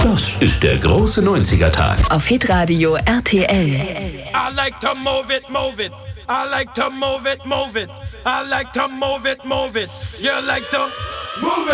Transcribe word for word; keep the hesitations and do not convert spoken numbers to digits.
Das ist der große neunziger-Tag. Auf Hitradio R T L. I like to move it, move it. I like to move it, move it. I like to move it, move it. You like to move it.